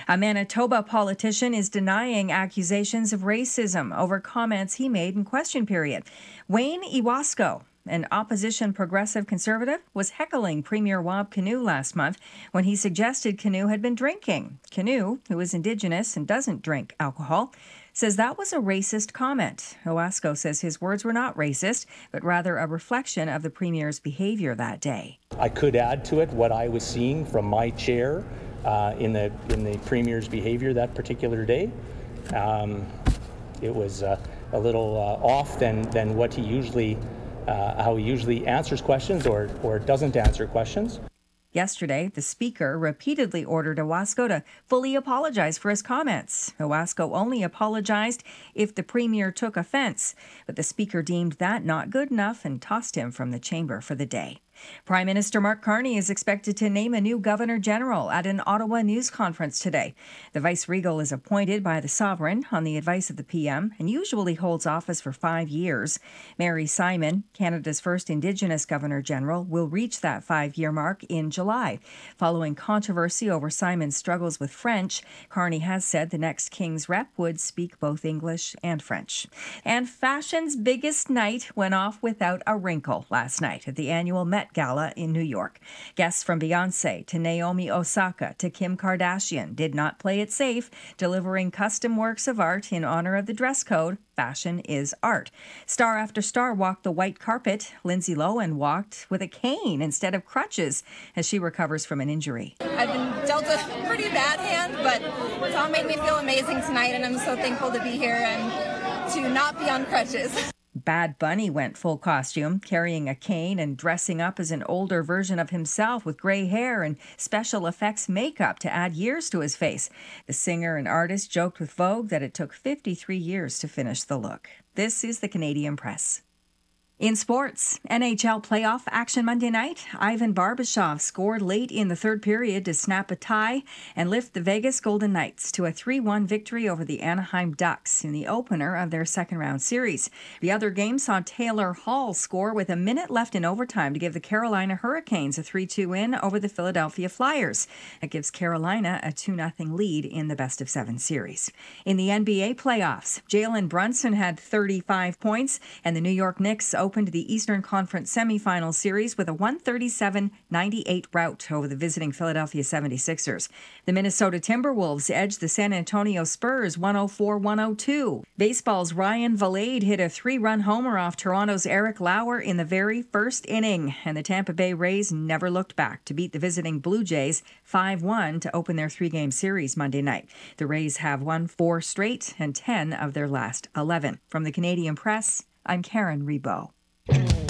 A Manitoba politician is denying accusations of racism over comments he made in question period. Wayne Iwasko, an opposition progressive conservative, was heckling Premier Wab Kinew last month when he suggested Kinew had been drinking. Kinew, who is Indigenous and doesn't drink alcohol, says that was a racist comment. Iwasko says his words were not racist, but rather a reflection of the Premier's behavior that day. I could add to it what I was seeing from my chair in the Premier's behavior that particular day. It was a little off than what he usually, how he usually answers questions or doesn't answer questions. Yesterday, the Speaker repeatedly ordered Iwasko to fully apologize for his comments. Iwasko only apologized if the Premier took offense, but the Speaker deemed that not good enough and tossed him from the chamber for the day. Prime Minister Mark Carney is expected to name a new Governor General at an Ottawa news conference today. The Vice-Regal is appointed by the Sovereign on the advice of the PM and usually holds office for 5 years. Mary Simon, Canada's first Indigenous Governor General, will reach that 5-year mark in July. Following controversy over Simon's struggles with French, Carney has said the next King's rep would speak both English and French. And fashion's biggest night went off without a wrinkle last night at the annual Met Gala in New York. Guests from Beyoncé to Naomi Osaka to Kim Kardashian did not play it safe, delivering custom works of art in honor of the dress code. Fashion is art. Star after star walked the white carpet. Lindsay Lohan walked with a cane instead of crutches as she recovers from an injury. I've been dealt a pretty bad hand, but it's all made me feel amazing tonight, and I'm so thankful to be here and to not be on crutches. Bad Bunny went full costume, carrying a cane and dressing up as an older version of himself with gray hair and special effects makeup to add years to his face. The singer and artist joked with Vogue that it took 53 years to finish the look. This is the Canadian Press. In sports, NHL playoff action Monday night. Ivan Barbashev scored late in the third period to snap a tie and lift the Vegas Golden Knights to a 3-1 victory over the Anaheim Ducks in the opener of their second-round series. The other game saw Taylor Hall score with a minute left in overtime to give the Carolina Hurricanes a 3-2 win over the Philadelphia Flyers. That gives Carolina a 2-0 lead in the best-of-7 series. In the NBA playoffs, Jalen Brunson had 35 points, and the New York Knicks opened the Eastern Conference semifinal series with a 137-98 rout over the visiting Philadelphia 76ers. The Minnesota Timberwolves edged the San Antonio Spurs 104-102. Baseball's Ryan Valade hit a 3-run homer off Toronto's Eric Lauer in the very first inning, and the Tampa Bay Rays never looked back to beat the visiting Blue Jays 5-1 to open their 3-game series Monday night. The Rays have won 4 straight and 10 of their last 11. From the Canadian Press, I'm Karen Rebo.